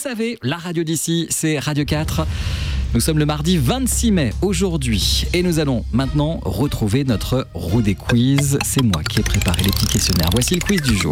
savez, la radio d'ici, c'est Radio 4. Nous sommes le mardi 26 mai aujourd'hui et nous allons maintenant retrouver notre roue des quiz. C'est moi qui ai préparé les petits questionnaires. Voici le quiz du jour.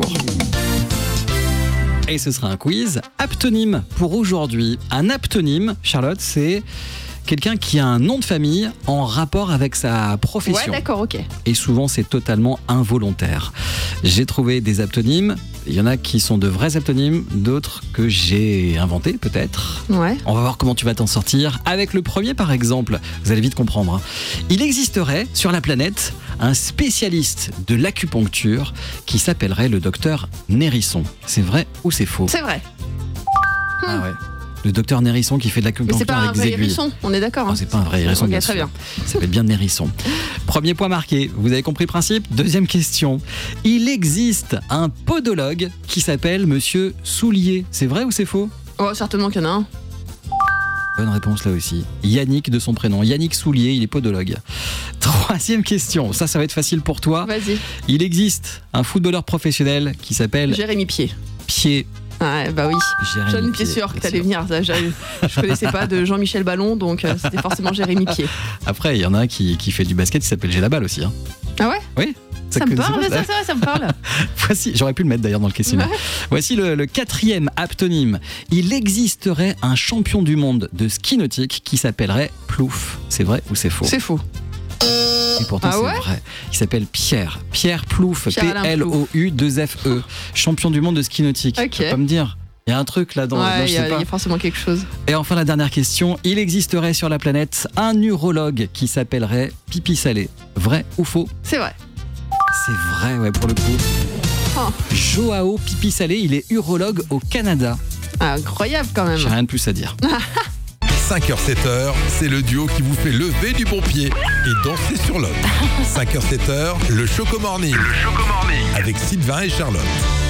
Et ce sera un quiz aptonyme pour aujourd'hui. Un aptonyme, Charlotte, c'est quelqu'un qui a un nom de famille en rapport avec sa profession. Ouais, d'accord, ok. Et souvent, c'est totalement involontaire. J'ai trouvé des aptonymes. Il y en a qui sont de vrais aptonymes, d'autres que j'ai inventés peut-être. Ouais. On va voir comment tu vas t'en sortir. Avec le premier, par exemple, vous allez vite comprendre. Il existerait sur la planète un spécialiste de l'acupuncture qui s'appellerait le docteur Nérisson. C'est vrai ou c'est faux ? C'est vrai. Ah ouais. Le docteur Nérisson qui fait de Mais l'acupuncture c'est pas un avec des vrai aiguilles. hérisson, on est d'accord. Oh, c'est pas un vrai hérisson, Ok, bien très sûr. bien. Il s'appelle bien Nérisson. Premier point marqué. Vous avez compris le principe ? Deuxième question. Il existe un podologue qui s'appelle Monsieur Soulier. C'est vrai ou c'est faux ? Oh, certainement qu'il y en a un. Bonne réponse là aussi. Yannick de son prénom. Yannick Soulier, il est podologue. Troisième question. Ça va être facile pour toi. Vas-y. Il existe un footballeur professionnel qui s'appelle Jérémy Pied. Pied. Ah, bah oui. Jérémy Jérémy Pied, sûr que t'allais venir. Ça, je connaissais pas de Jean-Michel Ballon, donc c'était forcément Jérémy Pied. Après, il y en a un qui fait du basket qui s'appelle Gélabal aussi. Hein. Ah ouais ? Oui. Ça me parle, ça me parle. Voici, j'aurais pu le mettre d'ailleurs dans le questionnaire. Ouais. Voici le quatrième aptonyme. Il existerait un champion du monde de ski nautique qui s'appellerait Plouf. C'est vrai ou c'est faux ? C'est faux. Et pourtant Ah c'est ouais ? vrai. Il s'appelle Pierre. Pierre Plouf. Pierre-Alain Plouf. P-L-O-U-2-F-E. Champion du monde de ski nautique. Ok. Tu peux pas me dire ? Il y a un truc là dans Ouais, je il y sais pas. a forcément quelque chose. Et enfin la dernière question. Il existerait sur la planète un urologue qui s'appellerait Pipi Salé. Vrai ou faux ? C'est vrai. C'est vrai, ouais, pour le coup. Oh. Joao Pipi Salé, il est urologue au Canada. Incroyable quand même. J'ai rien de plus à dire. 5h, 7h, c'est le duo qui vous fait lever du bon pied et danser sur l'autre. 5h, 7h, le Choco Morning. Avec Sylvain et Charlotte.